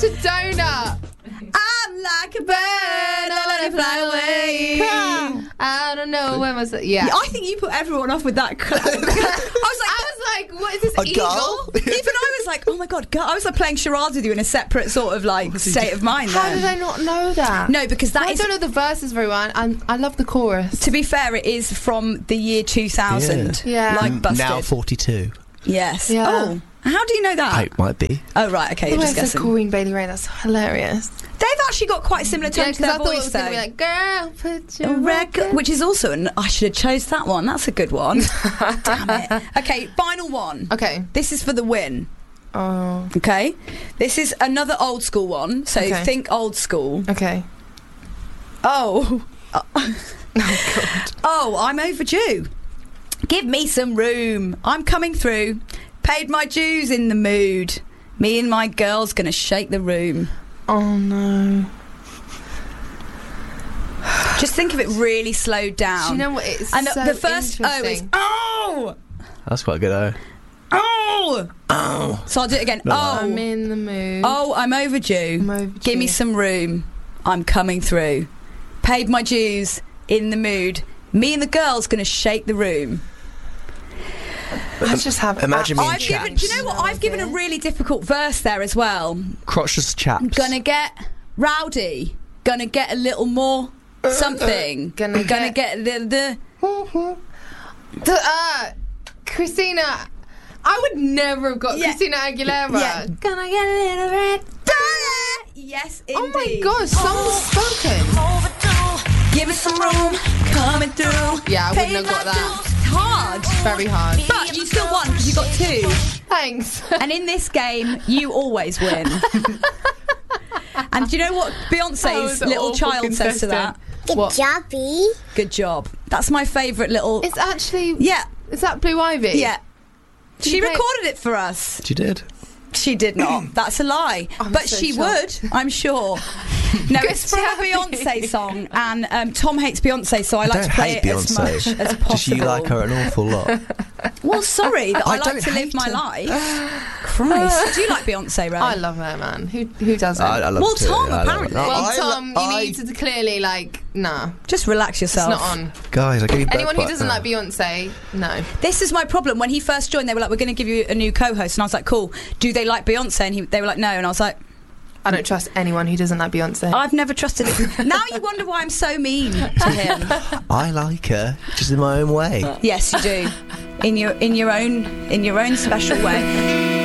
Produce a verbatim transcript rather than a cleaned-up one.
a donut. I'm like a bird, I let it fly away. I don't know when was it. Yeah. Yeah, I think you put everyone off with that. Cl- I was like, I was like, what is this A eagle? gull? even I was like, oh my god, girl. I was like playing charades with you in a separate sort of like state of mind. How then. did I not know that? No, because that I is. don't know the verses very well. I I love the chorus. To be fair, it is from the year two thousand. Yeah. Yeah. Like Busted. Now forty-two. Yes. Yeah. Oh, how do you know that? Oh, it might be. Oh, right. Okay, The you're way just I said guessing. Corinne Bailey Rae, that's hilarious. They've actually got quite similar Yeah, tones because to their I thought it voice, was though. going to be like, girl, put your A record, record. which is also an. I should have chose that one. That's a good one. Damn it. Okay, final one. Okay. This is for the win. Oh. Okay, this is another old school one. So Okay. think old school. Okay. Oh. Oh, God. Oh, I'm overdue. Give me some room. I'm coming through. Paid my dues in the mood. Me and my girl's gonna shake the room. Oh, no. Just think of it really slowed down. Do you know what? It's and so the first oh is interesting. oh That's quite good, oh. oh Oh. So I'll do it again. No. Oh, I'm in the mood. oh, I'm overdue. I'm overdue. Give me some room. I'm coming through. Paid my dues. In the mood. Me and the girl's gonna shake the room. I just have. Imagine me and I've given. chaps. Do you know what? No I've given a idea. really difficult verse there as well. Crotchless chaps. Gonna get rowdy. Gonna get a little more something. Gonna gonna get- get the the. The, uh, Christina. I would never have got Yeah. Christina Aguilera. Yeah. Gonna get a little red. Yes, Oh my indeed. God, song spoken. Give us some room, coming through. Yeah, I wouldn't Pay have got my that. dues. Hard, Very hard. but you still won because you got two. Thanks. And in this game, you always win. And do you know what That Beyonce's was an little awful child says to that? contestant. What? Jobby. Good job. That's my favourite little. It's actually. Yeah, Is that Blue Ivy? yeah. She you play- recorded it for us. She did. She did not. That's a lie. I'm but so she shocked. would, I'm sure. No, Good it's from a job. Beyonce song, and um, Tom hates Beyonce, so I, I like don't to play hate it as much Beyonce. as possible. Just you like her an awful lot. Well, sorry, that I, I like don't to live hate my her. life. Christ, do you like Beyonce, Ray? I love her, man. Who who doesn't? I, I love Well, it too. Tom, I love apparently. it. No, well, I Tom, lo- you I- need to clearly like, nah, Just relax it's yourself. not on. Guys, I give you Anyone who back doesn't now. like Beyonce, no. This is my problem. When he first joined, they were like, "We're going to give you a new co-host," and I was like, "Cool. Do they like Beyonce?" And he, they were like, "No," and I was like, I don't trust anyone who doesn't like Beyonce. "I've never trusted him." Now you wonder why I'm so mean to him. I like her, just in my own way. Yes, you do. In your in your own in your own special way.